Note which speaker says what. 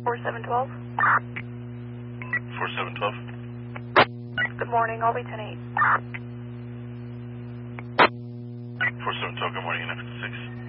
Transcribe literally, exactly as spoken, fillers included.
Speaker 1: four seven one two.
Speaker 2: four seven one two.
Speaker 1: Good morning, I'll be ten eight.
Speaker 2: four seven one two, good morning, N F six.